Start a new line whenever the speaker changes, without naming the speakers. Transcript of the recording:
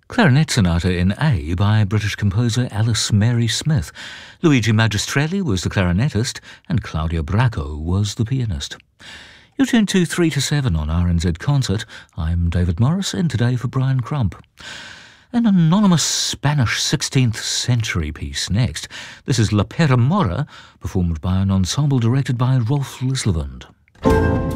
Clarinet Sonata in A by British composer Alice Mary Smith. Luigi Magistrelli was the clarinetist and Claudio Bracco was the pianist. You're tuned to 3 to 7 on RNZ Concert. I'm David Morris, and today for Brian Crump. An anonymous Spanish 16th century piece next. This is La Perra Mora, performed by an ensemble directed by Rolf Lislevand.